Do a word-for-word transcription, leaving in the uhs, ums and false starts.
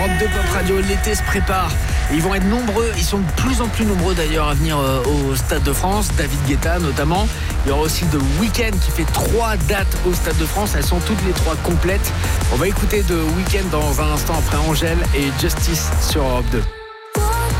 Europe deux Pop Radio, l'été se prépare. Et ils vont être nombreux, ils sont de plus en plus nombreux d'ailleurs à venir euh, au Stade de France. David Guetta notamment. Il y aura aussi The Weeknd qui fait trois dates au Stade de France. Elles sont toutes les trois complètes. On va écouter The Weeknd dans un instant après Angèle et Justice sur Europe deux.